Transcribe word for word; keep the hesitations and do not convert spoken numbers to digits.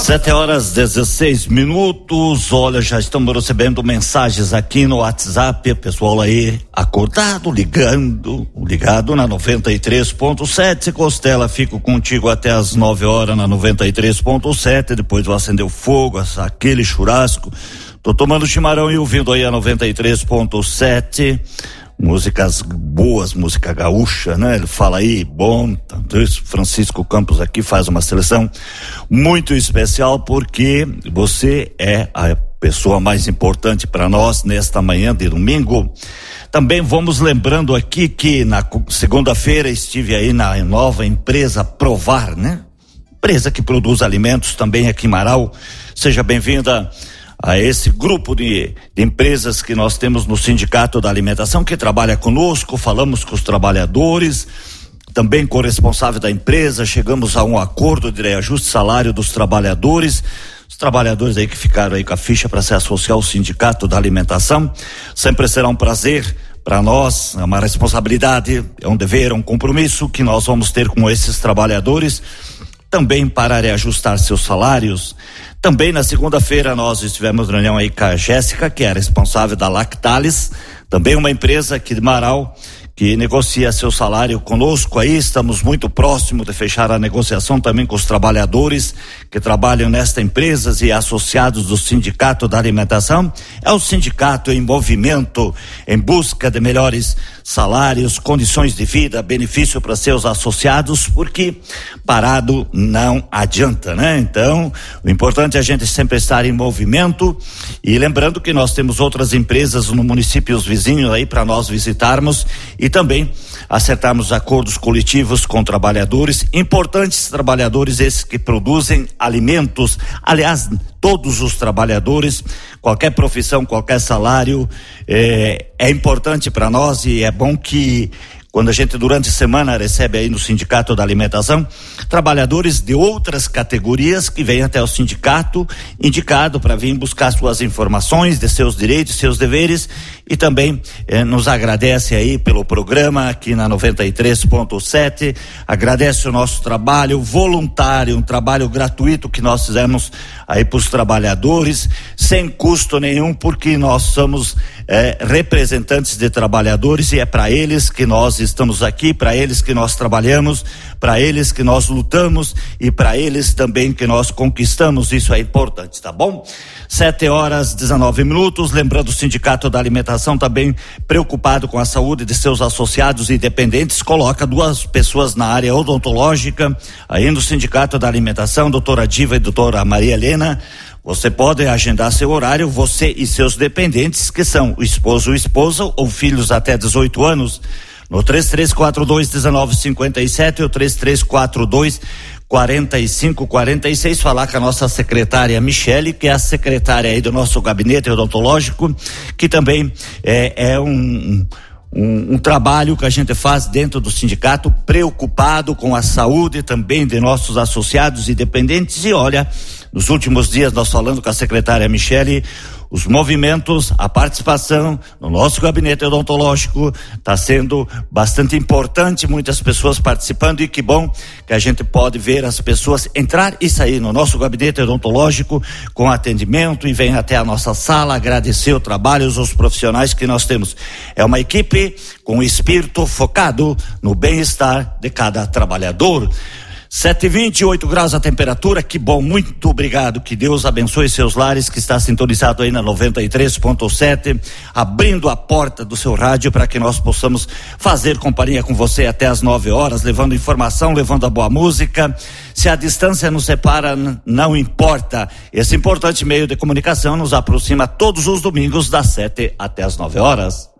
Sete horas dezesseis minutos. Olha, já estamos recebendo mensagens aqui no WhatsApp, pessoal aí acordado, ligando, ligado na noventa e três ponto sete. Costela, fico contigo até as nove horas na noventa e três ponto sete. Depois vou acender o fogo, aquele churrasco. Tô tomando chimarrão e ouvindo aí a noventa e três ponto sete. Músicas boas, música gaúcha, né? Ele fala aí, bom, Francisco Campos aqui faz uma seleção muito especial porque você é a pessoa mais importante para nós nesta manhã de domingo. Também vamos lembrando aqui que na segunda-feira estive aí na nova empresa Provar, né? Empresa que produz alimentos também aqui em Marau. Seja bem-vinda a esse grupo de, de empresas que nós temos no Sindicato da Alimentação, que trabalha conosco, falamos com os trabalhadores, também com o responsável da empresa, chegamos a um acordo de reajuste de salário dos trabalhadores, os trabalhadores aí que ficaram aí com a ficha para se associar ao Sindicato da Alimentação. Sempre será um prazer para nós, é uma responsabilidade, é um dever, é um compromisso que nós vamos ter com esses trabalhadores, também para reajustar seus salários. Também na segunda-feira nós estivemos reunião aí com a Jéssica, que é a responsável da Lactalis, também uma empresa aqui de Marau, que negocia seu salário conosco aí. Estamos muito próximos de fechar a negociação também com os trabalhadores que trabalham nesta empresa e associados do Sindicato da Alimentação. É o sindicato em movimento, em busca de melhores salários, condições de vida, benefício para seus associados, porque parado não adianta, né? Então, o importante é a gente sempre estar em movimento, e lembrando que nós temos outras empresas no municípios vizinhos aí para nós visitarmos e também acertarmos acordos coletivos com trabalhadores, importantes trabalhadores esses que produzem alimentos. Aliás, todos os trabalhadores, qualquer profissão, qualquer salário, é, é importante para nós, e é bom que quando a gente durante a semana recebe aí no Sindicato da Alimentação trabalhadores de outras categorias que vêm até o sindicato indicado para vir buscar suas informações de seus direitos, seus deveres, e também eh, nos agradece aí pelo programa aqui na noventa e três ponto sete, agradece o nosso trabalho voluntário, um trabalho gratuito que nós fizemos aí para os trabalhadores, sem custo nenhum, porque nós somos eh, representantes de trabalhadores e é para eles que nós estamos aqui, para eles que nós trabalhamos, para eles que nós lutamos e para eles também que nós conquistamos. Isso é importante, tá bom? Sete horas dezenove minutos. Lembrando, o Sindicato da Alimentação também preocupado com a saúde de seus associados e dependentes, coloca duas pessoas na área odontológica aí no Sindicato da Alimentação, doutora Diva e doutora Maria Helena. Você pode agendar seu horário, você e seus dependentes, que são o esposo ou esposa ou filhos até dezoito anos, no três três quatro dois, um nove cinco sete ou três três quatro dois, quatro cinco quatro seis, falar com a nossa secretária Michele, que é a secretária aí do nosso gabinete odontológico, que também é, é um, um, um trabalho que a gente faz dentro do sindicato, preocupado com a saúde também de nossos associados e dependentes. E olha, nos últimos dias nós falando com a secretária Michele, os movimentos, a participação no nosso gabinete odontológico está sendo bastante importante, muitas pessoas participando, e que bom que a gente pode ver as pessoas entrar e sair no nosso gabinete odontológico com atendimento, e vem até a nossa sala agradecer o trabalho, os profissionais que nós temos. É uma equipe com espírito focado no bem-estar de cada trabalhador. sete e vinte, oito graus a temperatura, que bom, muito obrigado, que Deus abençoe seus lares, que está sintonizado aí na noventa e três ponto sete, abrindo a porta do seu rádio para que nós possamos fazer companhia com você até as nove horas, levando informação, levando a boa música. Se a distância nos separa, não importa, esse importante meio de comunicação nos aproxima todos os domingos das sete até as nove horas.